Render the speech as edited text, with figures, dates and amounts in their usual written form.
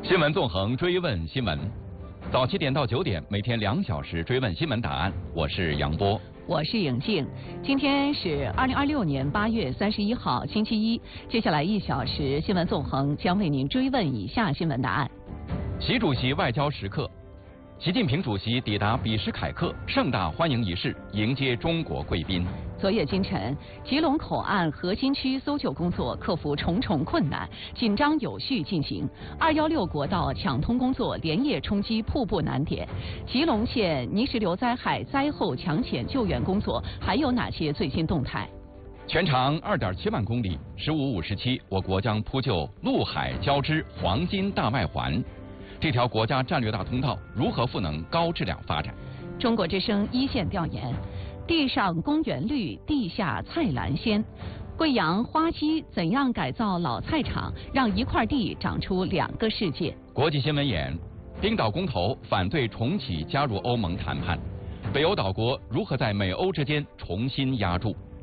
新闻纵横，追问新闻。早7点到9点，每天2小时追问新闻答案。我是杨波， 我是颖静。今天是2026年8月31号，星期一。接下来1小时新闻纵横将为您追问以下新闻答案： 习主席外交时刻，习近平主席抵达比什凯克盛大欢迎仪式，迎接中国贵宾。 昨夜今晨，吉隆口岸核心区搜救工作克服重重困难，紧张有序进行。216国道抢通工作连夜冲击瀑布难点。吉隆县泥石流灾害灾后抢险救援工作还有哪些最新动态？ 全长2.7万公里，15-57，我国将铺就陆海交织黄金大外环。这条国家战略大通道如何赋能高质量发展？ 中国之声一线调研。地上公园绿，地下菜篮鲜。贵阳花溪怎样改造老菜场，让一块地长出2个世界？ 国际新闻眼：冰岛公投反对重启加入欧盟谈判，北欧岛国如何在美欧之间重新压住？